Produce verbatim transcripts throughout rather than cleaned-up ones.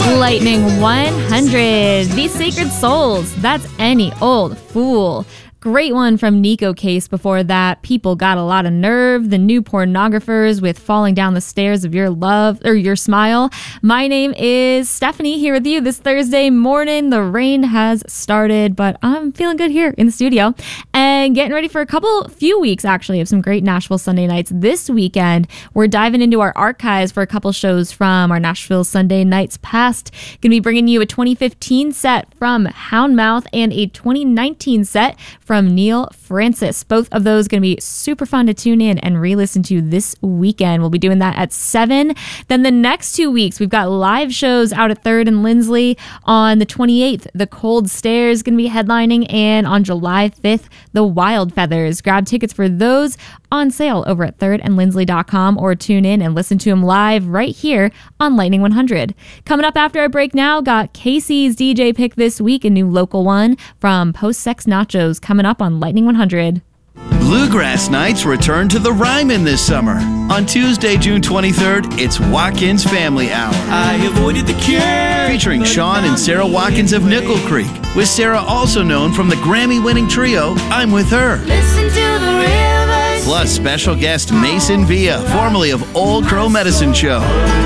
Lightning one hundred, These Sacred Souls, that's Any Old Fool. Great one from Nico Case before that. People Got a Lot of Nerve, the new pornographers with Falling Down the Stairs of Your Love or Your Smile. My name is Stephanie, here with you this Thursday morning. The rain has started, but I'm feeling good here in the studio and getting ready for a couple, few weeks actually, of some great Nashville Sunday nights. This weekend, we're diving into our archives for a couple shows from our Nashville Sunday nights past. Gonna be bringing you a twenty fifteen set from Houndmouth and a twenty nineteen set from Neil Francis. Both of those going to be super fun to tune in and re-listen to this weekend. We'll be doing that at seven. Then the next two weeks, we've got live shows out at third and Lindsley. On the twenty-eighth, The Cold Stairs is going to be headlining, and on July fifth, The Wild Feathers. Grab tickets for those on sale over at third and lindsley dot com, or tune in and listen to them live right here on Lightning one hundred. Coming up after our break now, got Casey's D J pick this week, a new local one from Post Sex Nachos, coming up on Lightning one hundred. Bluegrass Nights return to the Ryman this summer. On Tuesday, June twenty-third, it's Watkins Family Hour. I avoided the cure. Featuring Sean and Sarah Watkins of Nickel Creek, with Sarah also known from the Grammy-winning trio I'm With Her. Listen to the rivers. Plus special guest Mason Villa, formerly of Old Crow Medicine Show.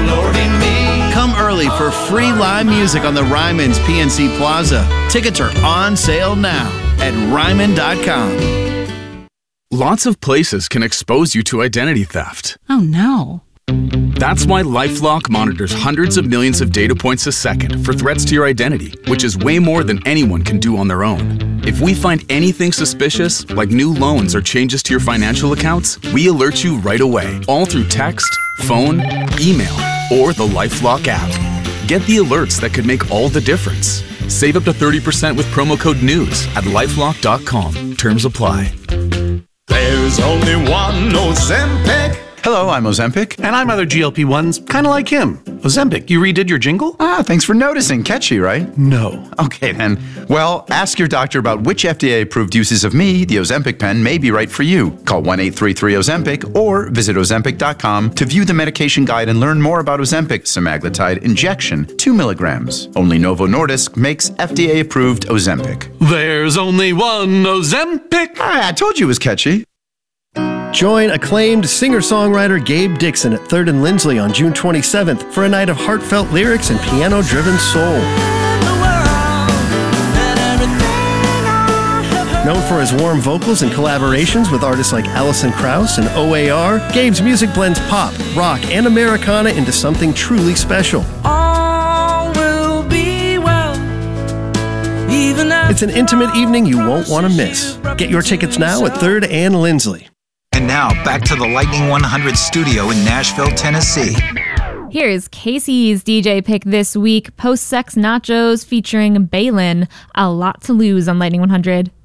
Come early for free live music on the Ryman's P N C Plaza. Tickets are on sale now at ryman dot com. Lots of places can expose you to identity theft. Oh no. That's why LifeLock monitors hundreds of millions of data points a second for threats to your identity, which is way more than anyone can do on their own. If we find anything suspicious, like new loans or changes to your financial accounts, we alert you right away, all through text, phone, email, or the LifeLock app. Get the alerts that could make all the difference. Save up to thirty percent with promo code NEWS at lifelock dot com. Terms apply. There's only one Ozempic. Hello, I'm Ozempic. And I'm other G L P ones, kind of like him. Ozempic, you redid your jingle? Ah, thanks for noticing. Catchy, right? No. Okay, then. Well, ask your doctor about which F D A-approved uses of me, the Ozempic pen, may be right for you. Call one eight three three Ozempic or visit ozempic dot com to view the medication guide and learn more about Ozempic semaglutide injection, two milligrams. Only Novo Nordisk makes F D A-approved Ozempic. There's only one Ozempic. Ah, I told you it was catchy. Join acclaimed singer-songwriter Gabe Dixon at third and Lindsley on June twenty-seventh for a night of heartfelt lyrics and piano-driven soul. Known for his warm vocals and collaborations with artists like Alison Krauss and O A R, Gabe's music blends pop, rock, and Americana into something truly special. All will be well. Even It's an intimate evening you won't want to miss. Get your tickets now at third and Lindsley. And now, back to the Lightning one hundred studio in Nashville, Tennessee. Here's Casey's D J pick this week, Post Sex Nachos featuring Balin, A Lot to Lose on Lightning one hundred.